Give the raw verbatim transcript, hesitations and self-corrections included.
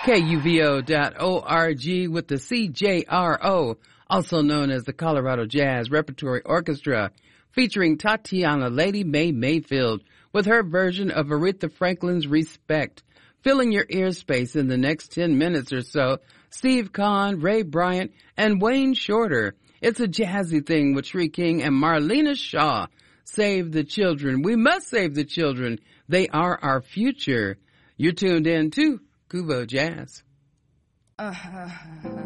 K U V O dot org with the C J R O, also known as the Colorado Jazz Repertory Orchestra, featuring Tatiana Lady Mae Mayfield with her version of Aretha Franklin's Respect. Filling your ear space in the next ten minutes or so, Steve Kahn, Ray Bryant, and Wayne Shorter. It's a jazzy thing with Shree King and Marlena Shaw. Save the children. We must save the children. They are our future. You're tuned in to Kubo Jazz. Uh-huh.